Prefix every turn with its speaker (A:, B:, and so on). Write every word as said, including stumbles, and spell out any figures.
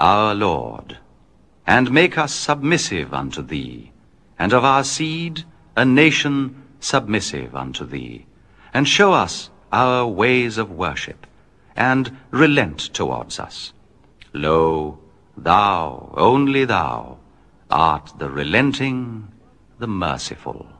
A: our Lord, and make us submissive unto thee, and of our seed a nation submissive unto thee, and show us our ways of worship, and relent towards us. Lo, thou, only thou, art the relenting, the merciful.